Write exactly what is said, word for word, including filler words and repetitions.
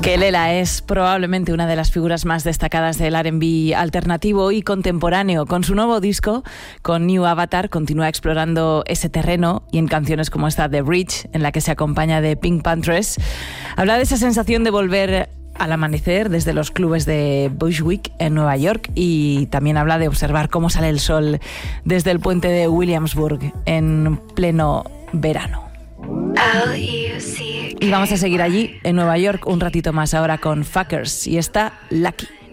Kelela es probablemente una de las figuras más destacadas del R and B alternativo y contemporáneo. Con su nuevo disco, con New Avatar, continúa explorando ese terreno y en canciones como esta The Bridge, en la que se acompaña de Pink Panthers, habla de esa sensación de volver al amanecer desde los clubes de Bushwick en Nueva York, y también habla de observar cómo sale el sol desde el puente de Williamsburg en pleno verano. Y vamos a seguir allí, en Nueva York, un ratito más ahora con Fuckers y está Lucky.